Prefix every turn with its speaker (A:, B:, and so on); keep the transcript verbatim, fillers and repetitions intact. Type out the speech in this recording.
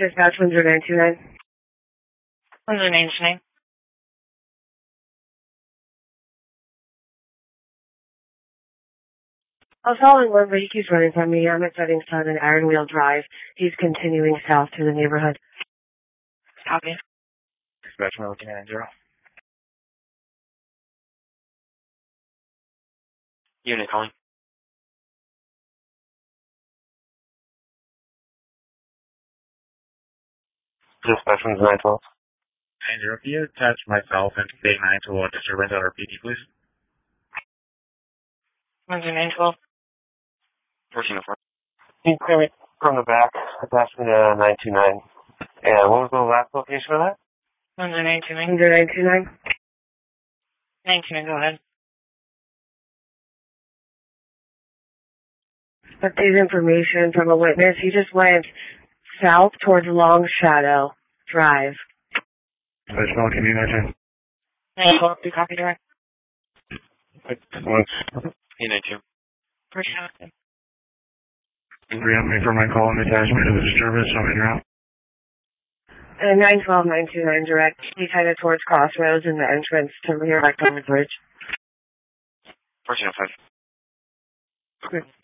A: Dispatch one zero nine two nine.
B: one zero nine two nine.
A: I was following one, but he keeps running from me. I'm at Setting Sun and Iron Wheel Drive. He's continuing south to the neighborhood.
B: Copy.
C: Dispatch one zero nine zero. Unit calling. Dispatch one nine twelve.
D: nine zero. Can you attach myself and K nine to a disturbance at our P D, please?
B: one zero nine twelve.
C: fourteen oh four. Can you clear me from the back? Attachment uh, nine two nine. And what was the last location of that?
B: one zero nine two nine.
A: one zero nine two nine.
B: nine two nine, go ahead.
A: Update information from a witness. He just went south towards Long Shadow Drive.
D: Dispatch one, can you imagine?
B: nine twelve, do copy direct.
D: Once.
C: K nine two.
B: First shot.
D: React me for my call and attachment to the disturbance, so I'm out.
A: And nine twelve nine two nine direct. He's headed towards Crossroads in the entrance to Rear Electoral Bridge.
C: fourteen oh five.
A: Okay.